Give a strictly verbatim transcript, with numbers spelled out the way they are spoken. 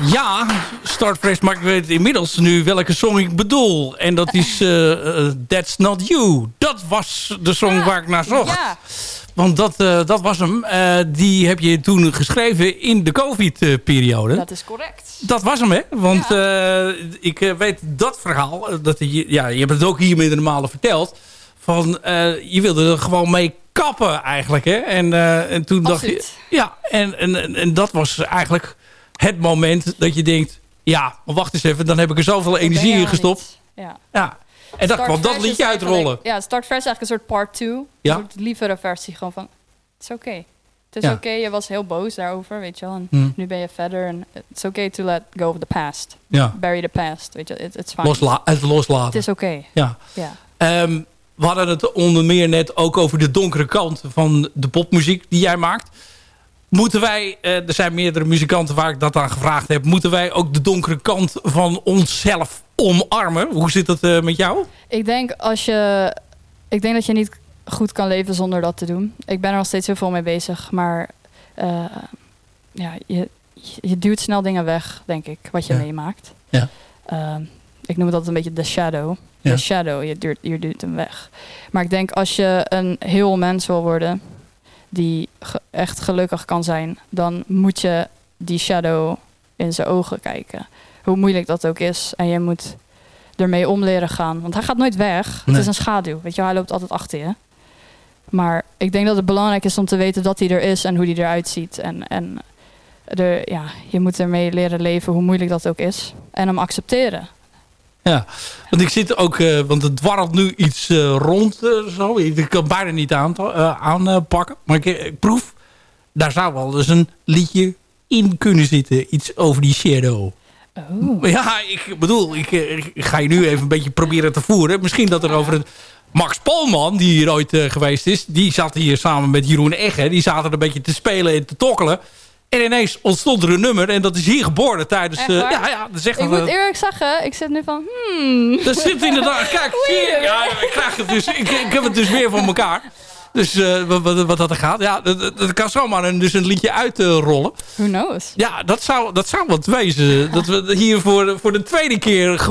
Ja, Start Fresh, maar ik weet inmiddels nu welke song ik bedoel. En dat is uh, uh, That's Not You. Dat was de song ja, waar ik naar zocht. Ja. Want dat, uh, dat was hem. Uh, die heb je toen geschreven in de COVID-periode. Dat is correct. Dat was hem, hè? Want ja. uh, ik uh, weet dat verhaal. Dat je, ja, je hebt het ook hier met de normale verteld. Van, uh, je wilde er gewoon mee kappen eigenlijk, hè? En, uh, en toen Absoluut. dacht je... Ja, en, en, en dat was eigenlijk het moment dat je denkt... Ja, maar wacht eens even, dan heb ik er zoveel dat energie in gestopt. Ja. ja. En dat kwam dat liedje uitrollen. Ja, Start Fresh is eigenlijk een soort part two. Ja. Een soort lievere versie. Gewoon van, het is oké. Okay. Het is ja. oké, okay. Je was heel boos daarover, weet je wel. En hmm. nu ben je verder. En it's okay to let go of the past. Ja. Bury the past, weet je. It, it's fine. Losla- het loslaten. Het is oké. Okay. Ja. ja. Um, we hadden het onder meer net ook over de donkere kant van de popmuziek die jij maakt. Moeten wij, uh, er zijn meerdere muzikanten waar ik dat aan gevraagd heb... moeten wij ook de donkere kant van onszelf omarmen? Hoe zit dat uh, met jou? Ik denk, als je, ik denk dat je niet goed kan leven zonder dat te doen. Ik ben er nog steeds heel veel mee bezig. Maar uh, ja, je, je duwt snel dingen weg, denk ik, wat je ja. meemaakt. Ja. Uh, ik noem het altijd een beetje de shadow. De ja. shadow, je duwt, je duwt hem weg. Maar ik denk, als je een heel mens wil worden... die ge- echt gelukkig kan zijn... dan moet je die shadow in zijn ogen kijken. Hoe moeilijk dat ook is. En je moet ermee om leren gaan. Want hij gaat nooit weg. Nee. Het is een schaduw. Weet je, hij loopt altijd achter je. Maar ik denk dat het belangrijk is om te weten dat hij er is... en hoe hij eruit ziet. En, en er, ja, je moet ermee leren leven, hoe moeilijk dat ook is. En hem accepteren. Ja, want ik zit ook, uh, want het dwarrelt nu iets uh, rond uh, zo. Ik kan het bijna niet aanpakken, uh, aan, uh, maar ik, ik proef, daar zou wel eens een liedje in kunnen zitten. Iets over die shadow. Oh. Ja, ik bedoel, ik, ik ga je nu even een beetje proberen te voeren. Misschien dat er over het... Max Polman, die hier ooit uh, geweest is, die zat hier samen met Jeroen Egge. Die zaten er een beetje te spelen en te tokkelen. En ineens ontstond er een nummer. En dat is hier geboren tijdens... Uh, ja, ja, dat is echt ik een, moet eerlijk zeggen, ik zit nu van... Hmm. Dat zit inderdaad... Kijk, zie je, ja, ik, krijg het dus, ik, ik heb het dus weer van elkaar. Dus uh, wat, wat, wat dat er gaat. Ja, dat, dat kan zomaar een, dus een liedje uitrollen. Uh, Who knows? Ja, dat zou, dat zou wat wezen. Dat we hier voor, voor de tweede keer